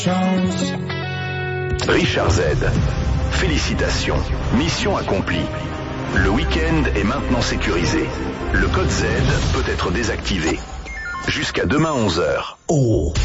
Richard Z. Félicitations. Mission accomplie. Le week-end est maintenant sécurisé. Le code Z peut être désactivé. Jusqu'à demain 11h.